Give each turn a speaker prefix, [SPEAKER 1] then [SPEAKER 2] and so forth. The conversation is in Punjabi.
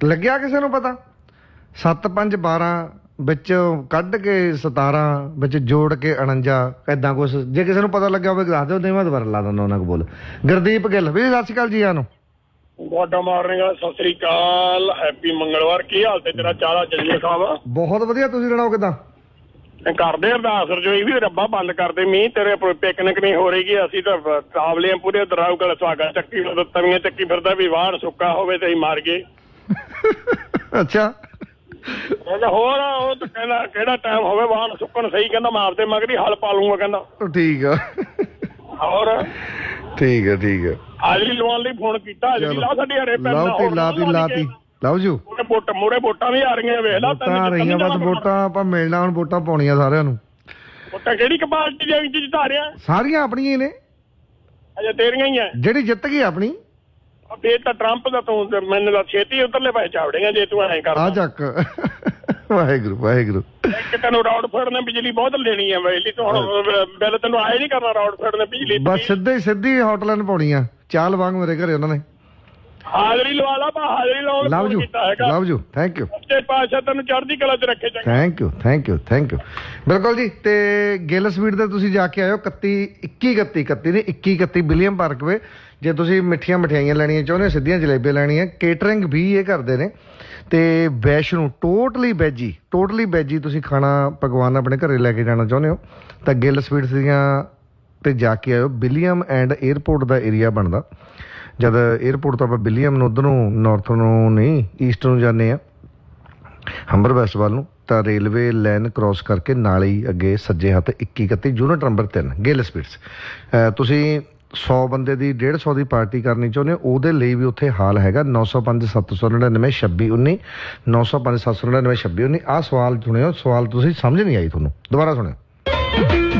[SPEAKER 1] ਲੱਗਿਆ ਕਿਸੇ ਨੂੰ ਪਤਾ? 7 5 12 ਵਿੱਚ ਕੱਢ ਕੇ 17 ਵਿੱਚ ਜੋੜ ਕੇ 49 ਏਦਾਂ ਕੁਛ। ਜੇ ਕਿਸੇ ਨੂੰ ਪਤਾ ਲੱਗਿਆ ਹੋਵੇ ਦੱਸ ਦਿਓ, ਨਹੀਂ ਮੈਂ ਦੁਬਾਰਾ ਲਾ ਦਿੰਦਾ ਉਹਨਾਂ ਕੋਲ ਬੋਲ। ਗੁਰਦੀਪ ਗਿੱਲ ਵੀ ਸਤਿ ਸ਼੍ਰੀ ਅਕਾਲ ਜੀ। ਆਨੂੰ
[SPEAKER 2] ਗੁੱਡ ਮਾਰਨਿੰਗ, ਸਤਿ ਸ੍ਰੀ ਅਕਾਲ, ਹੈਪੀ ਮੰਗਲਵਾਰ। ਕੀ ਹਾਲ ਤੇ ਤੇਰਾ ਚਾਲਾ ਜਲੀਆ ਸਾਹਿਬ?
[SPEAKER 1] ਬਹੁਤ ਵਧੀਆ, ਤੁਸੀਂ ਸੁਣਾਓ ਕਿੱਦਾਂ?
[SPEAKER 2] ਕਰਦੇ ਅਰਦਾਸ ਰਜੋਈ ਵੀ ਰੱਬਾ ਬੰਦ ਕਰਦੇ ਮੀਂਹ, ਤੇਰੇ ਪਿਕਨਿਕ ਨਹੀਂ ਹੋ ਰਹੀ। ਅਸੀਂ ਤਾਂ ਆਵਲੇ ਪੂਰੇ ਦਰਾਉ ਕੋਲ ਸੁਹਾਗਾ ਚੱਕੀ ਤਵੀਆਂ ਚੱਕੀ ਫਿਰਦਾ ਵੀ ਵਾਹਣ ਸੁੱਕਾ ਹੋਵੇ ਤੇ ਅਸੀਂ ਮਾਰ ਗਏ।
[SPEAKER 1] ਅੱਛਾ
[SPEAKER 2] ਹੋਰ ਉਹ ਤਾਂ ਕਹਿੰਦਾ ਕਿਹੜਾ ਟਾਈਮ ਹੋਵੇ ਵਾਹਣ ਸੁੱਕਣ ਸਹੀ, ਕਹਿੰਦਾ ਮਾਰਦੇ ਮਗਰੀ ਹਲ ਪਾ ਲੂੰਗਾ ਕਹਿੰਦਾ।
[SPEAKER 1] ਠੀਕ ਆ,
[SPEAKER 2] ਹੋਰ
[SPEAKER 1] ਠੀਕ ਹੈ ਠੀਕ ਹੈ।
[SPEAKER 2] ਹਾਜ਼ਰੀ ਲਵਾਉਣ ਲਈ ਫੋਨ ਕੀਤਾ, ਹਾਜ਼ਰੀ ਲਾ ਸਾਡੀ ਹਰੇ
[SPEAKER 1] ਲਾਤੀ ਲਓ ਜੂ।
[SPEAKER 2] ਮੋਰੇ ਵੋਟਾਂ ਵੀ ਆ ਰਹੀਆਂ, ਵੇਖ ਲਾ
[SPEAKER 1] ਆ ਰਹੀਆਂ ਬਸ ਵੋਟਾਂ ਆਪਾਂ ਮਿਲਣਾ ਹੁਣ, ਵੋਟਾਂ ਪਾਉਣੀਆਂ ਸਾਰਿਆਂ ਨੂੰ।
[SPEAKER 2] ਵੋਟਾਂ ਕਿਹੜੀ ਪਾਰਟੀ ਦੇ ਵਿੱਚ ਜਿਤਾ ਰਿਹਾ?
[SPEAKER 1] ਸਾਰੀਆਂ ਆਪਣੀਆਂ ਹੀ ਨੇ।
[SPEAKER 2] ਅੱਛਾ ਤੇਰੀਆਂ ਹੀ ਆ? ਜਿਹੜੀ
[SPEAKER 1] ਜਿੱਤ ਗਈ ਆਪਣੀ।
[SPEAKER 2] ਫੇਰ ਤਾਂ ਟਰੰਪ ਦਾ ਤੂੰ ਮੈਨੂੰ ਤਾਂ ਛੇਤੀ ਉਧਰਲੇ ਪਾਸੇ ਚਾਵੜੇਗਾ ਜੇ ਤੂੰ ਐਂ ਕਰਦਾ।
[SPEAKER 1] ਆ ਚੱਕ ਵਾਹਿਗੁਰੂ ਵਾਹਿਗੁਰੂ।
[SPEAKER 2] ਇੱਕ ਤੈਨੂੰ ਰੌਡਫੋਰਡ ਨੇ ਬਿਜਲੀ ਬਹੁਤ ਲੈਣੀ ਹੈ, ਬਿਜਲੀ ਤੋਂ ਹੁਣ ਬਿੱਲ ਤੈਨੂੰ ਆਏ ਨਹੀਂ ਕਰਨਾ ਰੌਡਫੋਰਡ ਨੇ ਬਿਜਲੀ।
[SPEAKER 1] ਬਸ ਸਿੱਧੀ ਹੌਟਲਾਈਨ ਪਾਉਣੀ ਆ, ਚਾਲ ਵਾਂਗ ਮੇਰੇ ਘਰੇ ਉਹਨਾਂ ਨੇ।
[SPEAKER 2] ਹਾਜ਼ਰੀ ਲਵਾ ਲਾ, ਹਾਜ਼ਰੀ ਲਾਉਣ ਕੀਤਾ ਹੈਗਾ।
[SPEAKER 1] Love you, thank you.
[SPEAKER 2] ਸੱਚੇ ਪਾਤਸ਼ਾਹ ਤੈਨੂੰ ਚੜ੍ਹਦੀ ਕਲਾ 'ਚ ਰੱਖੇ।
[SPEAKER 1] Thank you. ਬਿਲਕੁਲ ਜੀ। ਤੇ ਗਿੱਲ ਸਵੀਟ ਤੇ ਤੁਸੀਂ ਜਾ ਕੇ ਆਇਓ 21 ਵਿਲੀਅਮ ਪਾਰਕ ਵੇ। ਜੇ ਤੁਸੀਂ ਮਿੱਠੀਆਂ ਮਠਿਆਈਆਂ ਲੈਣੀਆਂ ਚਾਹੁੰਦੇ ਹੋ, ਸਿੱਧੀਆਂ ਜਲੇਬੀਆਂ ਲੈਣੀਆਂ, ਕੇਟਰਿੰਗ ਵੀ ਇਹ ਕਰਦੇ ਨੇ। ਤੇ ਵੈਸ਼ਨੂੰ ਟੋਟਲੀ ਵੈਜੀ ਤੁਸੀਂ ਖਾਣਾ ਪਕਵਾਨ ਆਪਣੇ ਘਰੇ ਲੈ ਕੇ ਜਾਣਾ ਚਾਹੁੰਦੇ ਹੋ ਤਾਂ ਗਿੱਲ ਸਵੀਟਸ ਦੀਆਂ ਤੇ ਜਾ ਕੇ ਆਇਓ। William and airport the area ਬਣਦਾ। ਜਦ ਏਅਰਪੋਰਟ ਤੋਂ ਆਪਾਂ ਵਿਲੀਅਮ ਨੂੰ ਉੱਧਰ ਨੂੰ ਨਾਰਥ ਨੂੰ ਨਹੀਂ ਈਸਟ ਨੂੰ ਜਾਂਦੇ ਹਾਂ, ਹੰਬਰ ਵੈਸਟ ਵੱਲ ਨੂੰ, ਤਾਂ ਰੇਲਵੇ ਲਾਈਨ ਕ੍ਰੋਸ ਕਰਕੇ ਨਾਲ ਹੀ ਅੱਗੇ ਸੱਜੇ ਹੱਥ 21 ਯੂਨਿਟ ਨੰਬਰ 3 ਗਿੱਲ ਸਵੀਟਸ। ਤੁਸੀਂ 100 ਬੰਦੇ ਦੀ 150 ਦੀ ਪਾਰਟੀ ਕਰਨੀ ਚਾਹੁੰਦੇ ਹੋ, ਉਹਦੇ ਲਈ ਵੀ ਉੱਥੇ ਹਾਲ ਹੈਗਾ। 905 799 2619 905 799 2619। ਆਹ ਸਵਾਲ ਸੁਣਿਓ, ਸਵਾਲ ਤੁਸੀਂ ਸਮਝ ਨਹੀਂ ਆਈ ਤੁਹਾਨੂੰ, ਦੁਬਾਰਾ ਸੁਣਿਓ।